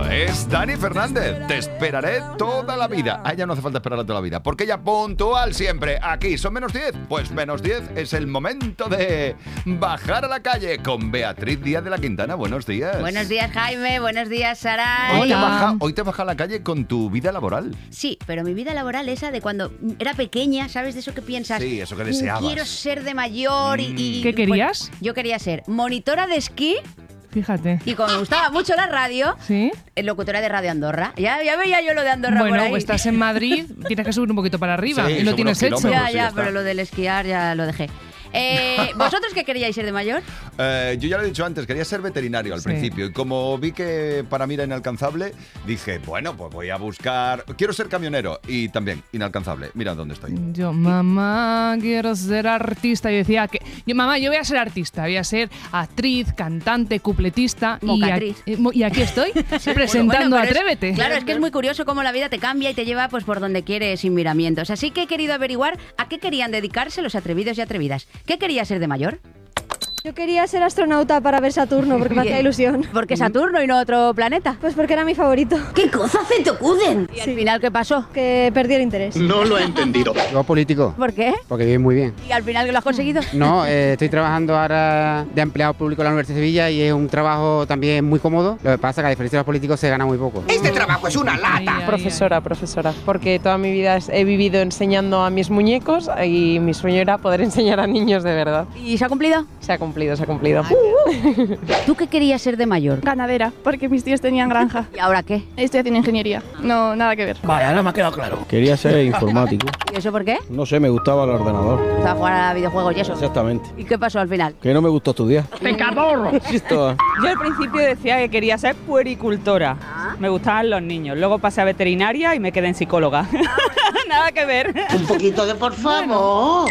es Dani Fernández. Te esperaré toda la vida. A ella no hace falta esperarla toda la vida, porque ella puntual siempre. Aquí son -10. Pues -10 es el momento de bajar a la calle con Beatriz Díaz de la Quintana. Buenos días. Buenos días, Jaime. Buenos días, Sara. Hoy te baja a la calle con tu vida laboral. Sí, pero mi vida laboral esa de cuando era pequeña, ¿sabes? De eso que piensas. Sí, eso que deseabas. Quiero ser de mayor y ¿Qué querías? Bueno, yo quería ser monitora de esquí. Fíjate. Y como me gustaba mucho la radio, ¿Sí? Locutora de Radio Andorra. Ya veía yo lo de Andorra por Bueno, ahí. pues estás en Madrid, tienes que subir un poquito para arriba Sí, y lo son tienes unos hecho. kilómetros. Ya, Sí, pero lo del esquiar ya lo dejé. ¿Vosotros qué queríais ser de mayor? Yo ya lo he dicho antes, quería ser veterinario al principio. Y como vi que para mí era inalcanzable, dije, bueno, pues voy a buscar... Quiero ser camionero y también inalcanzable. Mira dónde estoy. Yo, mamá, quiero ser artista. Y decía que, mamá, yo voy a ser artista. Voy a ser actriz, cantante, cupletista. Mocatriz. Y aquí estoy, presentando Bueno, pero Atrévete. Claro, es que es muy curioso cómo la vida te cambia y te lleva pues por donde quieres sin miramientos. Así que he querido averiguar a qué querían dedicarse los atrevidos y atrevidas. ¿Qué quería ser de mayor? Yo quería ser astronauta para ver Saturno porque me hacía ilusión. ¿Por qué Saturno y no otro planeta? Pues porque era mi favorito. ¿Qué cosas se te ocurren? ¿Y al final qué pasó? Que perdí el interés. No lo he entendido. Yo político, ¿Por qué? porque vive muy bien. ¿Y al final qué lo has conseguido? No, estoy trabajando ahora de empleado público en la Universidad de Sevilla y es un trabajo también muy cómodo. Lo que pasa es que a diferencia de los políticos se gana muy poco. Este trabajo es una lata. Profesora, porque toda mi vida he vivido enseñando a mis muñecos y mi sueño era poder enseñar a niños de verdad. ¿Y se ha cumplido? Se ha cumplido, se ha cumplido. ¿Tú qué querías ser de mayor? Ganadera, porque mis tíos tenían granja. ¿Y ahora qué? Estoy haciendo ingeniería. No, nada que ver. Vale, ahora me ha quedado claro. Quería ser informático. ¿Y eso por qué? No sé, me gustaba el ordenador. Estaba a jugar a videojuegos y eso. Exactamente. ¿Y qué pasó al final? Que no me gustó estudiar. ¡Pecador! Esto, Yo al principio decía que quería ser puericultora. Me gustaban los niños. Luego pasé a veterinaria y me quedé en psicóloga. Nada que ver. Un poquito de por favor.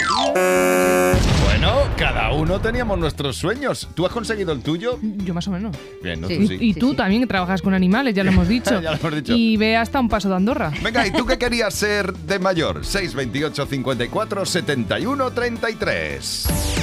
Bueno, cada uno teníamos nuestros sueños. ¿Tú has conseguido el tuyo? Yo más o menos. Bien, ¿no? Sí. Tú sí. Y tú también que trabajas con animales, ya lo hemos dicho. Ya lo hemos dicho. Y ve hasta un paso de Andorra. Venga, ¿y tú qué querías ser de mayor? 628 54 71 33.